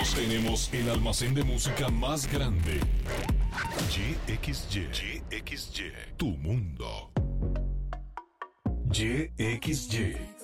Tenemos el almacén de música más grande. YXY, tu mundo. YXY.